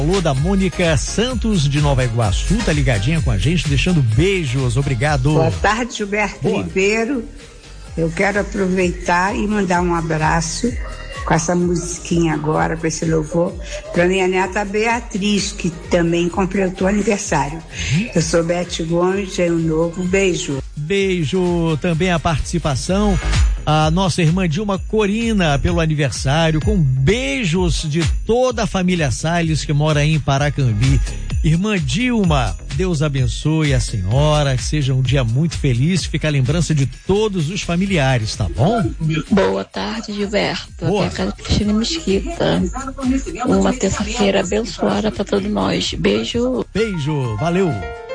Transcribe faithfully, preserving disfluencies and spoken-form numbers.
Alô da Mônica Santos de Nova Iguaçu, tá ligadinha com a gente, deixando beijos, obrigado. Boa tarde, Gilberto Boa. Ribeiro. Eu quero aproveitar e mandar um abraço com essa musiquinha agora, para esse louvor, para minha neta Beatriz, que também completou aniversário. Uhum. Eu sou Bete Gomes, de Rio Novo, beijo. Beijo, também a participação, a nossa irmã Dilma Corina, pelo aniversário, com beijos de toda a família Salles que mora em Paracambi. Irmã Dilma, Deus abençoe a senhora, que seja um dia muito feliz, fica a lembrança de todos os familiares, tá bom? Boa tarde, Gilberto. Boa. Aqui é a casa Cristina Mesquita. Uma terça-feira abençoada para todos nós. Beijo. Beijo, valeu.